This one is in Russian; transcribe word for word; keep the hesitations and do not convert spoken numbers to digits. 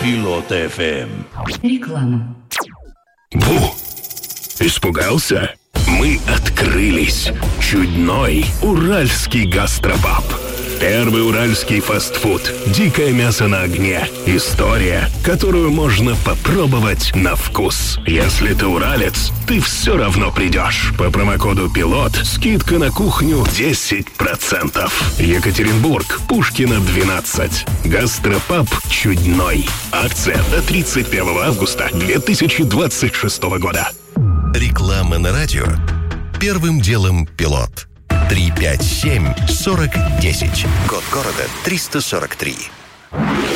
Пилот эф эм. Реклама. Бу! Испугался? Мы открылись. Чудной уральский гастропаб. Первый уральский фастфуд. Дикое мясо на огне. История, которую можно попробовать на вкус. Если ты уралец, ты все равно придешь. По промокоду «Пилот» скидка на кухню десять процентов. Екатеринбург, Пушкина, двенадцать. Гастропаб «Чудной». Акция до тридцать первого августа две тысячи двадцать шестого года. Реклама на радио. Первым делом «Пилот». три пять семь сорок десять. Код города триста сорок три.